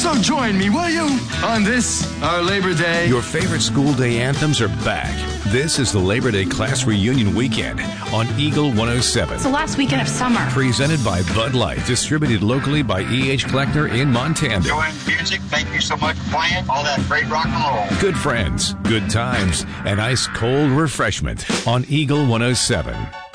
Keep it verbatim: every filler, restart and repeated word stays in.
So join me, will you, on this, our Labor Day? Your favorite school day anthems are back. This is the Labor Day Class Reunion Weekend on Eagle one oh seven. It's the last weekend of summer. Presented by Bud Light, distributed locally by E H Collector in Montana. Enjoying music. Thank you so much for playing all that great rock and roll. Good friends, good times, and ice cold refreshment on Eagle one oh seven.